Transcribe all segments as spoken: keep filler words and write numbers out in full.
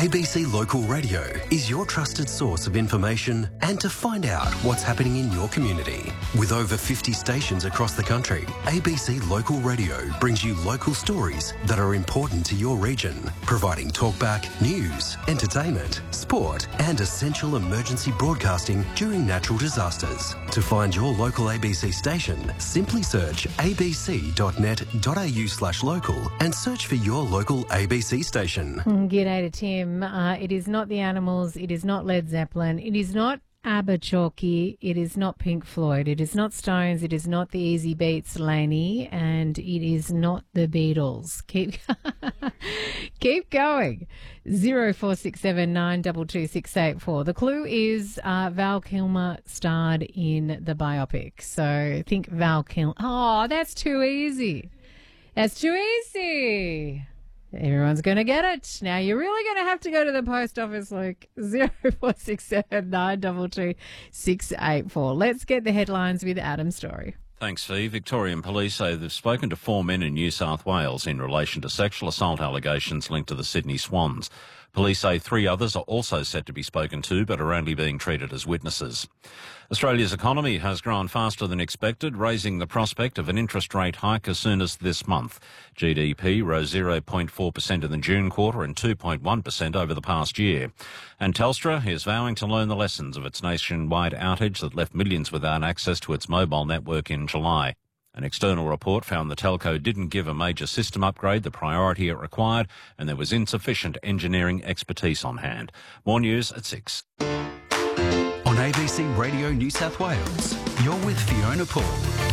A B C Local Radio is your trusted source of information and to find out what's happening in your community. With over fifty stations across the country, A B C Local Radio brings you local stories that are important to your region, providing talkback, news, entertainment, sport and essential emergency broadcasting during natural disasters. To find your local A B C station, simply search abc.net.au slash local and search for your local A B C station. G'day to Tim. Uh, it is not the Animals. It is not Led Zeppelin. It is not ABBA Chalky. It is not Pink Floyd. It is not Stones. It is not the Easy Beats Laney. And it is not the Beatles. Keep keep going. Zero four six seven nine two two six eight four. The clue is uh, Val Kilmer starred in the biopic. So think Val Kilmer. Oh, that's too easy. That's too easy. Everyone's going to get it. Now, you're really going to have to go to the post office, Luke. zero four six seven nine two two six eight four. Let's get the headlines with Adam Story. Thanks, Fee. Victorian police say they've spoken to four men in New South Wales in relation to sexual assault allegations linked to the Sydney Swans. Police say three others are also set to be spoken to, but are only being treated as witnesses. Australia's economy has grown faster than expected, raising the prospect of an interest rate hike as soon as this month. G D P rose zero point four percent in the June quarter and two point one percent over the past year. And Telstra is vowing to learn the lessons of its nationwide outage that left millions without access to its mobile network in July. An external report found the telco didn't give a major system upgrade the priority it required, and there was insufficient engineering expertise on hand. More news at six. On A B C Radio New South Wales, you're with Fiona Paul.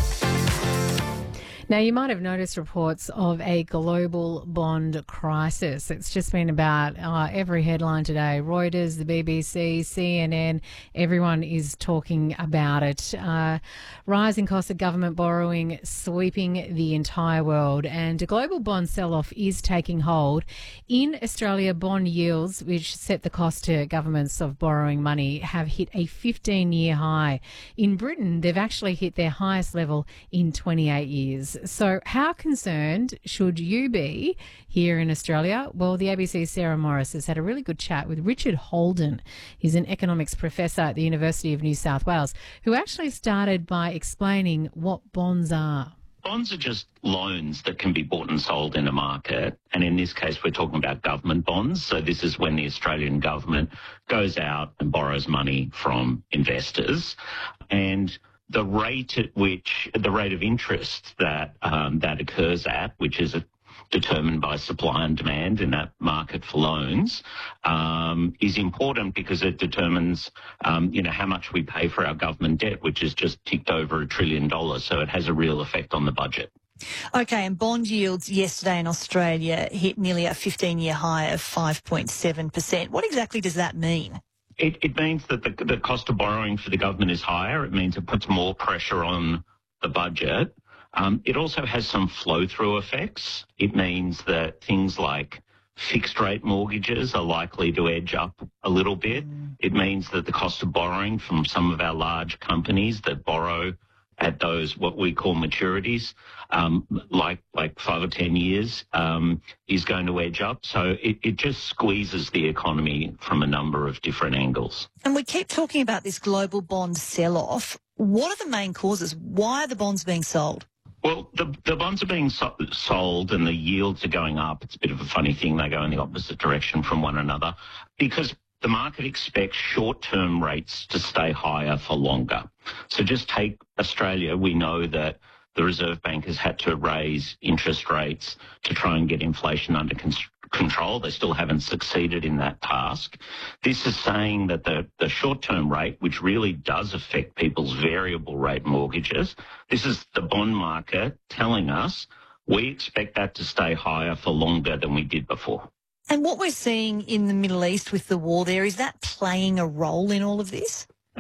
Now, you might have noticed reports of a global bond crisis. It's just been about uh, every headline today. Reuters, the B B C, C N N, everyone is talking about it. Uh, rising costs of government borrowing sweeping the entire world, and a global bond sell-off is taking hold. In Australia, bond yields, which set the cost to governments of borrowing money, have hit a fifteen-year high. In Britain, they've actually hit their highest level in twenty-eight years. So how concerned should you be here in Australia? Well, the A B C's Sarah Morris has had a really good chat with Richard Holden. He's an economics professor at the University of New South Wales, who actually started by explaining what bonds are. Bonds are just loans that can be bought and sold in a market. And in this case, we're talking about government bonds. So this is when the Australian government goes out and borrows money from investors. And the rate at which, the rate of interest that um, that occurs at, which is a, determined by supply and demand in that market for loans, um, is important because it determines, um, you know, how much we pay for our government debt, which has just ticked over a trillion dollars. So it has a real effect on the budget. Okay, and bond yields yesterday in Australia hit nearly a fifteen-year high of five point seven percent. What exactly does that mean? It, it means that the, the cost of borrowing for the government is higher. It means it puts more pressure on the budget. Um, it also has some flow-through effects. It means that things like fixed-rate mortgages are likely to edge up a little bit. It means that the cost of borrowing from some of our large companies that borrow at those what we call maturities, um, like like five or ten years, um, is going to edge up. So it, it just squeezes the economy from a number of different angles. And we keep talking about this global bond sell-off. What are the main causes? Why are the bonds being sold? Well, the, the bonds are being so- sold and the yields are going up. It's a bit of a funny thing. They go in the opposite direction from one another because the market expects short-term rates to stay higher for longer. So just take Australia. We know that the Reserve Bank has had to raise interest rates to try and get inflation under con- control. They still haven't succeeded in that task. This is saying that the, the short-term rate, which really does affect people's variable rate mortgages, this is the bond market telling us we expect that to stay higher for longer than we did before. And what we're seeing in the Middle East with the war there, is that playing a role in all of this?